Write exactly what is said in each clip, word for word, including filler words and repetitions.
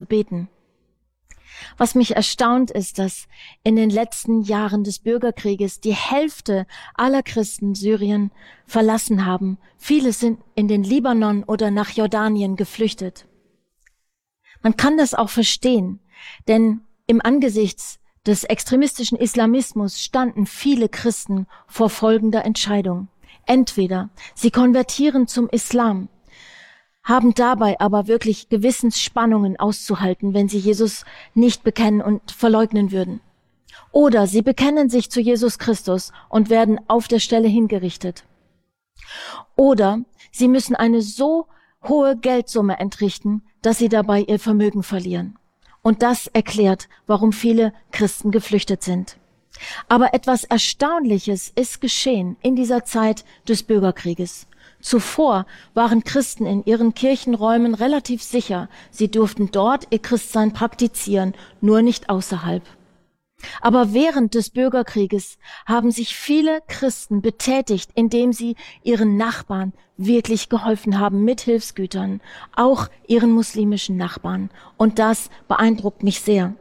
beten. Was mich erstaunt ist, dass in den letzten Jahren des Bürgerkrieges die Hälfte aller Christen Syrien verlassen haben. Viele sind in den Libanon oder nach Jordanien geflüchtet. Man kann das auch verstehen, denn im Angesichts des extremistischen Islamismus standen viele Christen vor folgender Entscheidung. Entweder sie konvertieren zum Islam, haben dabei aber wirklich Gewissensspannungen auszuhalten, wenn sie Jesus nicht bekennen und verleugnen würden. Oder sie bekennen sich zu Jesus Christus und werden auf der Stelle hingerichtet. Oder sie müssen eine so hohe Geldsumme entrichten, dass sie dabei ihr Vermögen verlieren. Und das erklärt, warum viele Christen geflüchtet sind. Aber etwas Erstaunliches ist geschehen in dieser Zeit des Bürgerkrieges. Zuvor waren Christen in ihren Kirchenräumen relativ sicher. Sie durften dort ihr Christsein praktizieren, nur nicht außerhalb. Aber während des Bürgerkrieges haben sich viele Christen betätigt, indem sie ihren Nachbarn wirklich geholfen haben mit Hilfsgütern, auch ihren muslimischen Nachbarn. Und das beeindruckt mich sehr.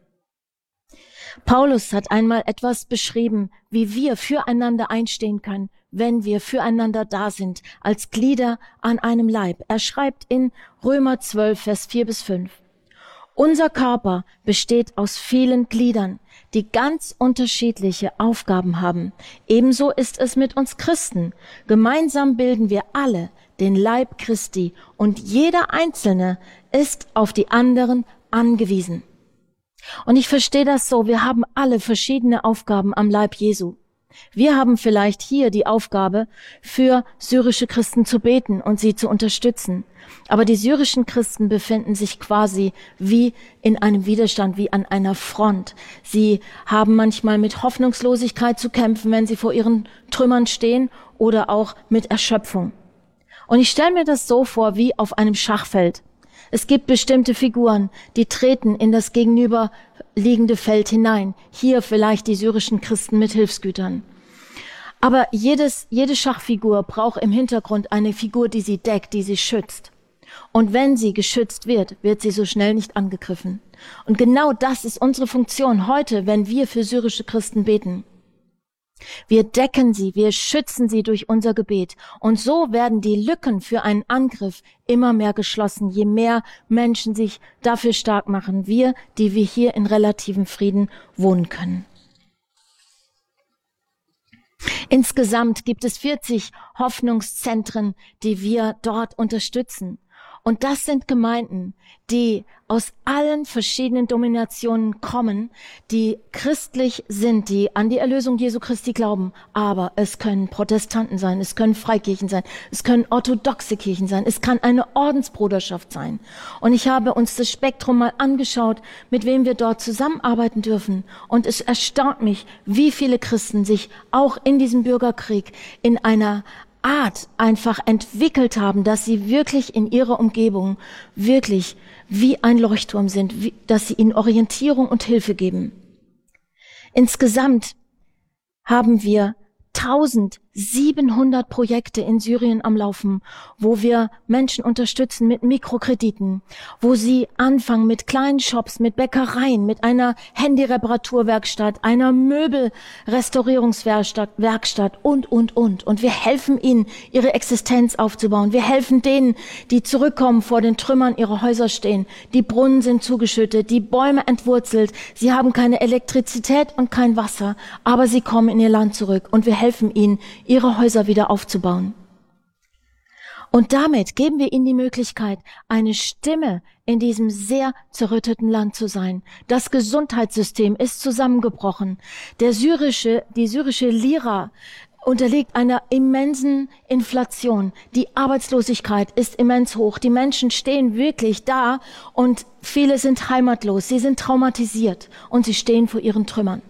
Paulus hat einmal etwas beschrieben, wie wir füreinander einstehen können, wenn wir füreinander da sind, als Glieder an einem Leib. Er schreibt in Römer zwölf, Vers vier bis fünf. Unser Körper besteht aus vielen Gliedern, die ganz unterschiedliche Aufgaben haben. Ebenso ist es mit uns Christen. Gemeinsam bilden wir alle den Leib Christi und jeder Einzelne ist auf die anderen angewiesen. Und ich verstehe das so, wir haben alle verschiedene Aufgaben am Leib Jesu. Wir haben vielleicht hier die Aufgabe, für syrische Christen zu beten und sie zu unterstützen. Aber die syrischen Christen befinden sich quasi wie in einem Widerstand, wie an einer Front. Sie haben manchmal mit Hoffnungslosigkeit zu kämpfen, wenn sie vor ihren Trümmern stehen, oder auch mit Erschöpfung. Und ich stelle mir das so vor, wie auf einem Schachfeld. Es gibt bestimmte Figuren, die treten in das gegenüberliegende Feld hinein. Hier vielleicht die syrischen Christen mit Hilfsgütern. Aber jedes, jede Schachfigur braucht im Hintergrund eine Figur, die sie deckt, die sie schützt. Und wenn sie geschützt wird, wird sie so schnell nicht angegriffen. Und genau das ist unsere Funktion heute, wenn wir für syrische Christen beten. Wir decken sie, wir schützen sie durch unser Gebet. Und so werden die Lücken für einen Angriff immer mehr geschlossen, je mehr Menschen sich dafür stark machen, wir, die wir hier in relativem Frieden wohnen können. Insgesamt gibt es vierzig Hoffnungszentren, die wir dort unterstützen. Und das sind Gemeinden, die aus allen verschiedenen Dominationen kommen, die christlich sind, die an die Erlösung Jesu Christi glauben. Aber es können Protestanten sein, es können Freikirchen sein, es können orthodoxe Kirchen sein, es kann eine Ordensbruderschaft sein. Und ich habe uns das Spektrum mal angeschaut, mit wem wir dort zusammenarbeiten dürfen. Und es erstaunt mich, wie viele Christen sich auch in diesem Bürgerkrieg in einer Art einfach entwickelt haben, dass sie wirklich in ihrer Umgebung wirklich wie ein Leuchtturm sind, wie, dass sie ihnen Orientierung und Hilfe geben. Insgesamt haben wir eintausendsiebenhundert Projekte in Syrien am Laufen, wo wir Menschen unterstützen mit Mikrokrediten, wo sie anfangen mit kleinen Shops, mit Bäckereien, mit einer Handyreparaturwerkstatt, einer Möbelrestaurierungswerkstatt Werkstatt und, und, und. Und wir helfen ihnen, ihre Existenz aufzubauen. Wir helfen denen, die zurückkommen, vor den Trümmern ihrer Häuser stehen. Die Brunnen sind zugeschüttet, die Bäume entwurzelt. Sie haben keine Elektrizität und kein Wasser, aber sie kommen in ihr Land zurück. Und wir helfen ihnen, ihre Häuser wieder aufzubauen. Und damit geben wir ihnen die Möglichkeit, eine Stimme in diesem sehr zerrütteten Land zu sein. Das Gesundheitssystem ist zusammengebrochen. Der syrische, die syrische Lira unterliegt einer immensen Inflation. Die Arbeitslosigkeit ist immens hoch. Die Menschen stehen wirklich da und viele sind heimatlos. Sie sind traumatisiert und sie stehen vor ihren Trümmern.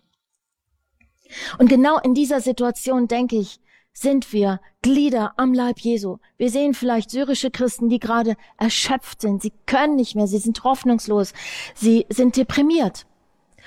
Und genau in dieser Situation, denke ich, sind wir Glieder am Leib Jesu. Wir sehen vielleicht syrische Christen, die gerade erschöpft sind. Sie können nicht mehr, sie sind hoffnungslos, sie sind deprimiert.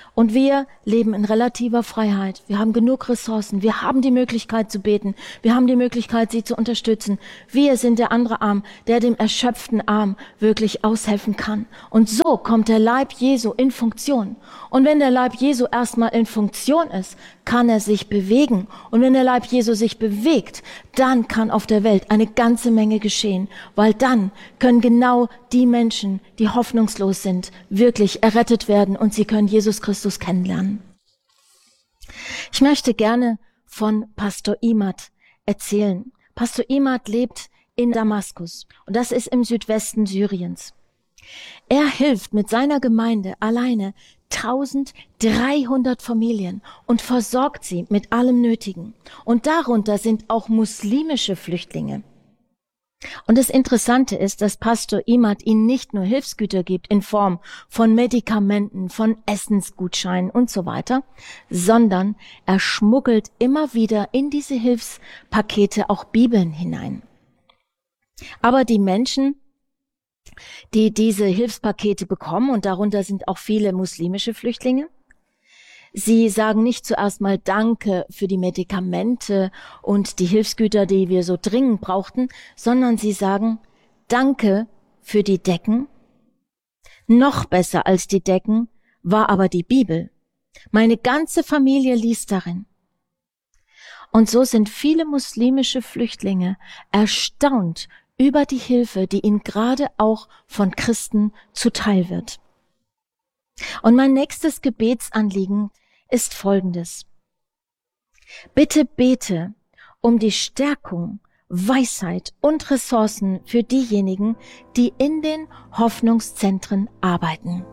Und wir leben in relativer Freiheit. Wir haben genug Ressourcen. Wir haben die Möglichkeit zu beten. Wir haben die Möglichkeit, sie zu unterstützen. Wir sind der andere Arm, der dem erschöpften Arm wirklich aushelfen kann. Und so kommt der Leib Jesu in Funktion. Und wenn der Leib Jesu erstmal in Funktion ist, kann er sich bewegen. Und wenn der Leib Jesu sich bewegt, dann kann auf der Welt eine ganze Menge geschehen. Weil dann können genau die Menschen, die hoffnungslos sind, wirklich errettet werden und sie können Jesus Christus kennenlernen. Ich möchte gerne von Pastor Imad erzählen. Pastor Imad lebt in Damaskus und das ist im Südwesten Syriens. Er hilft mit seiner Gemeinde alleine eintausenddreihundert Familien und versorgt sie mit allem Nötigen. Und darunter sind auch muslimische Flüchtlinge. Und das Interessante ist, dass Pastor Imad ihnen nicht nur Hilfsgüter gibt in Form von Medikamenten, von Essensgutscheinen und so weiter, sondern er schmuggelt immer wieder in diese Hilfspakete auch Bibeln hinein. Aber die Menschen, die diese Hilfspakete bekommen, und darunter sind auch viele muslimische Flüchtlinge, sie sagen nicht zuerst mal Danke für die Medikamente und die Hilfsgüter, die wir so dringend brauchten, sondern sie sagen Danke für die Decken. Noch besser als die Decken war aber die Bibel. Meine ganze Familie liest darin. Und so sind viele muslimische Flüchtlinge erstaunt über die Hilfe, die ihnen gerade auch von Christen zuteil wird. Und mein nächstes Gebetsanliegen ist folgendes. Bitte bete um die Stärkung, Weisheit und Ressourcen für diejenigen, die in den Hoffnungszentren arbeiten.